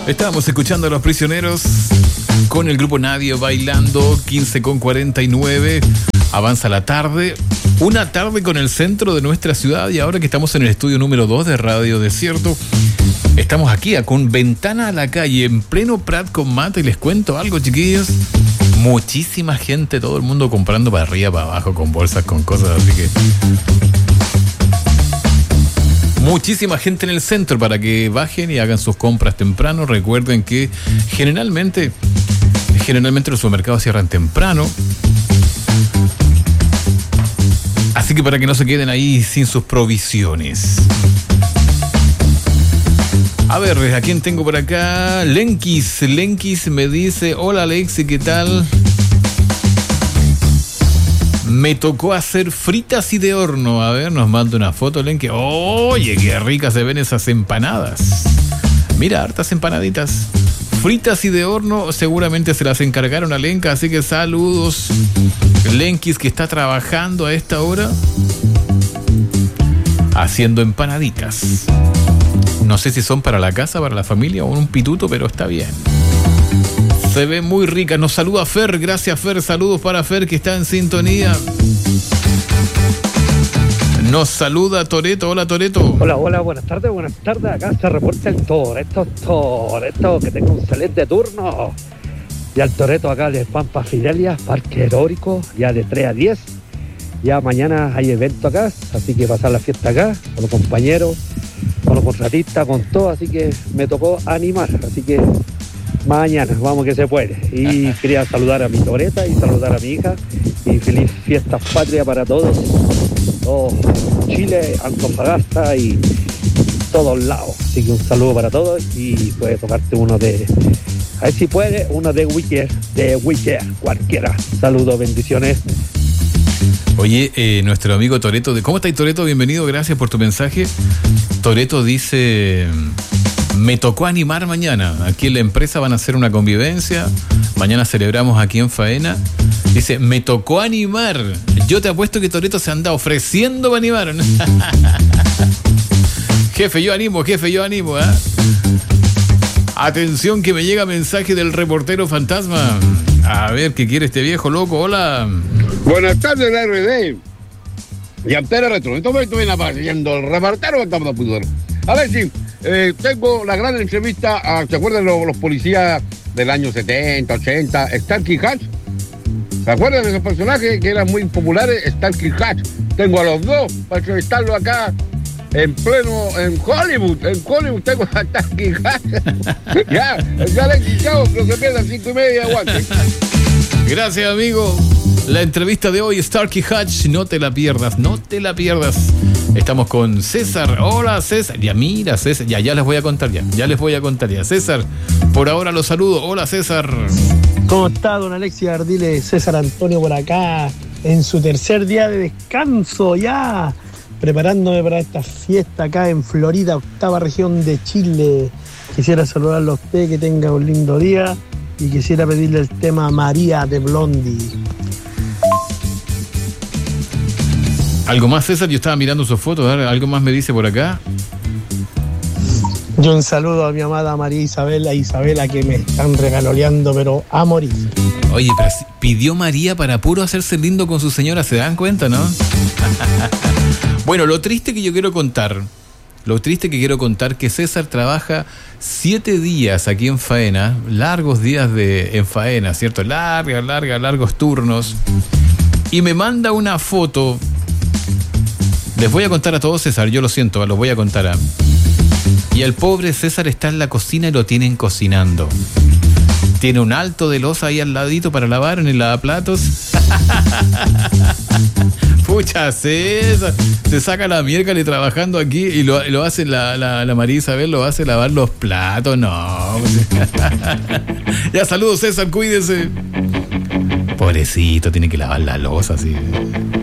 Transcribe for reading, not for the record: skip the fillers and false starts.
Estábamos escuchando a Los Prisioneros con el grupo Nadie bailando, 15:49. Avanza la tarde, una tarde con el centro de nuestra ciudad, y ahora que estamos en el estudio número 2 de Radio Desierto, estamos aquí con ventana a la calle, en pleno Prat con Mata, y les cuento algo, chiquillos. Muchísima gente, todo el mundo comprando para arriba, para abajo, con bolsas, con cosas, así que... muchísima gente en el centro para que bajen y hagan sus compras temprano. Recuerden que generalmente los supermercados cierran temprano. Así que para que no se queden ahí sin sus provisiones. A ver, ¿a quién tengo por acá? Lenkis me dice: hola Alexi, ¿qué tal? Me tocó hacer fritas y de horno. A ver, nos manda una foto, Lenki. Oye, qué ricas se ven esas empanadas. Mira, hartas empanaditas. Fritas y de horno, seguramente se las encargaron a Lenka, así que saludos. Lenkis, que está trabajando a esta hora haciendo empanaditas. No sé si son para la casa, para la familia o un pituto, pero está bien. Se ve muy rica. Nos saluda Fer. Gracias, Fer. Saludos para Fer, que está en sintonía. Nos saluda Toreto. Hola, Toreto. Hola, buenas tardes. Acá se reporta el Toreto, que tengo un excelente turno. Ya el Toreto acá de Pampa Fidelia, Parque Heroico, ya de 3 a 10. Ya mañana hay evento acá, así que pasar la fiesta acá, con los compañeros, con los contratistas, con todo, así que me tocó animar, así que mañana, vamos que se puede. Y quería saludar a mi Toreta y saludar a mi hija. Y feliz fiesta patria para todos. Todo Chile, Antofagasta y todos lados. Así que un saludo para todos. Y puede tocarte uno de... a ver si puede, uno de Weekend, cualquiera. Saludos, bendiciones. Oye, nuestro amigo Toreto, ¿cómo estáis, Toreto? Bienvenido, gracias por tu mensaje. Toreto dice... me tocó animar mañana. Aquí en la empresa van a hacer una convivencia. Mañana celebramos aquí en Faena. Dice, me tocó animar. Yo te apuesto que Toreto se anda ofreciendo para animar. Jefe, yo animo, ¿eh? Atención, que me llega mensaje del reportero fantasma. A ver, ¿qué quiere este viejo loco? Hola. Buenas tardes, la RD. Y Antena Retro. En este momento viene apareciendo el reportero fantasma. A ver si... tengo la gran entrevista ¿se acuerdan los policías del año 70, 80? Starkey Hatch. ¿Se acuerdan de esos personajes que eran muy populares? Starkey Hatch. Tengo a los dos para entrevistarlo acá en Hollywood. En Hollywood tengo a Starkey Hatch. ya le he quitado, no se pierdan 5:30, aguante. Gracias, amigo. La entrevista de hoy, Starkey Hatch, no te la pierdas. Estamos con César. Hola, César. Ya mira, César. Ya les voy a contar ya. César, por ahora los saludo. Hola, César. ¿Cómo está, don Alexis Ardiles? César Antonio por acá, en su tercer día de descanso ya, preparándome para esta fiesta acá en Florida, 8ª región de Chile. Quisiera saludarlo a usted, que tenga un lindo día, y quisiera pedirle el tema María de Blondie. ¿Algo más, César? Yo estaba mirando sus fotos. ¿Algo más me dice por acá? Yo un saludo a mi amada María Isabela, que me están regaloleando, pero a morir. Oye, pero pidió María para puro hacerse lindo con su señora, ¿se dan cuenta, no? Bueno, lo triste que quiero contar que César trabaja 7 días aquí en Faena, largos días en Faena, ¿cierto? Largos turnos. Y me manda una foto. Les voy a contar a todos, César, yo lo siento, los voy a contar. Y el pobre César está en la cocina y lo tienen cocinando. Tiene un alto de loza ahí al ladito para lavar en el lavaplatos. Pucha, César, se saca la miércoles trabajando aquí y lo hace la María Isabel, lo hace lavar los platos. No. Ya, saludos, César, cuídese. Pobrecito, tiene que lavar la loza así.